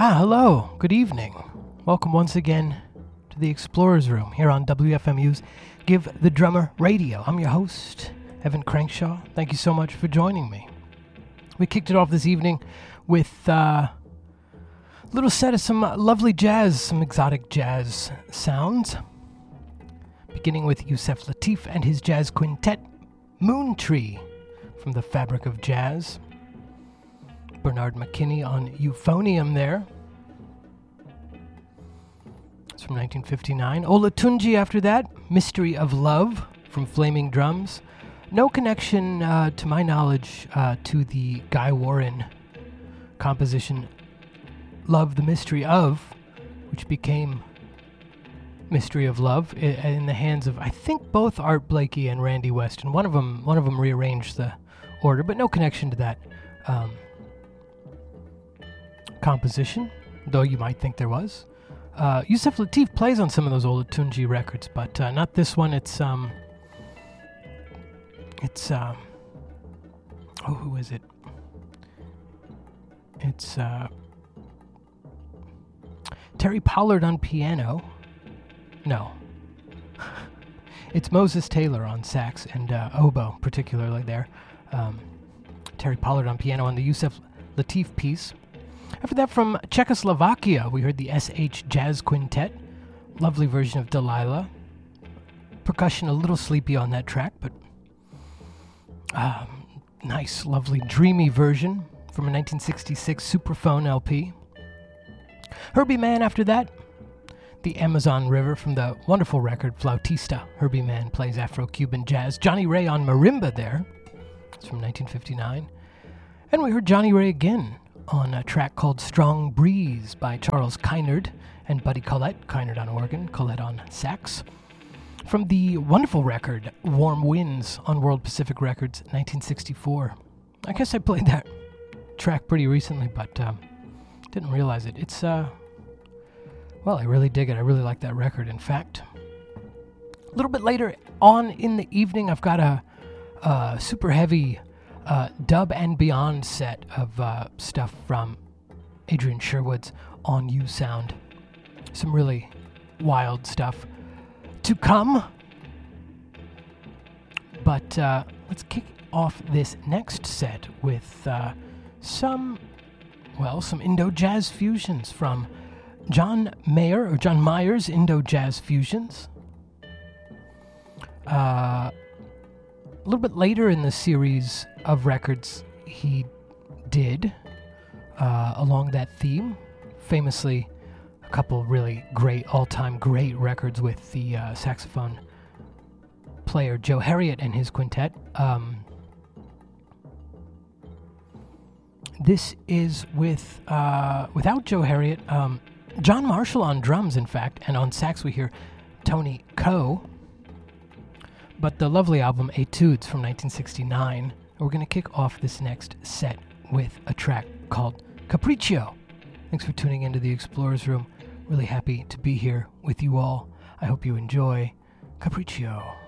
Hello, good evening. Welcome once again to the Explorer's Room here on WFMU's Give the Drummer Radio. I'm your host, Evan Crankshaw. Thank you so much for joining me. We kicked it off this evening with a little set of some lovely jazz, some exotic jazz sounds. Beginning with Yusef Lateef and his jazz quintet, Moon Tree, from the Fabric of Jazz. Bernard McKinney on euphonium there. It's from 1959. Olatunji after that, Mystery of Love from Flaming Drums. No connection, to my knowledge, to the Guy Warren composition Love the Mystery Of, which became Mystery of Love in the hands of, I think, both Art Blakey and Randy Weston. One of them rearranged the order, but no connection to that composition, though you might think there was. Yusef Lateef plays on some of those Olatunji records, but not this one. Who is it? It's Terry Pollard on piano. No. It's Moses Taylor on sax and oboe, particularly there. Terry Pollard on piano on the Yusef Lateef piece. After that, from Czechoslovakia, we heard the S.H. Jazz Quintet. Lovely version of Delilah. Percussion a little sleepy on that track, but nice, lovely, dreamy version from a 1966 Superphone LP. Herbie Mann after that. The Amazon River from the wonderful record Flautista. Herbie Mann plays Afro-Cuban jazz. Johnny Ray on marimba there. It's from 1959. And we heard Johnny Ray again on a track called Strong Breeze by Charles Kynard and Buddy Collette. Kynard on organ, Collette on sax. From the wonderful record Warm Winds on World Pacific Records, 1964. I guess I played that track pretty recently, but didn't realize it. It's, I really dig it. I really like that record, in fact. A little bit later on in the evening, I've got a super heavy dub and beyond set of stuff from Adrian Sherwood's On You Sound. Some really wild stuff to come. But let's kick off this next set with some Indo-Jazz fusions from John Mayer's Indo-Jazz Fusions. A little bit later in the series of records he did along that theme, famously a couple really great, all-time great records with the saxophone player Joe Harriott and his quintet. This is without Joe Harriott, John Marshall on drums, in fact, and on sax we hear Tony Coe. But the lovely album Etudes from 1969. We're going to kick off this next set with a track called Capriccio. Thanks for tuning into the Explorer's Room. Really happy to be here with you all. I hope you enjoy Capriccio.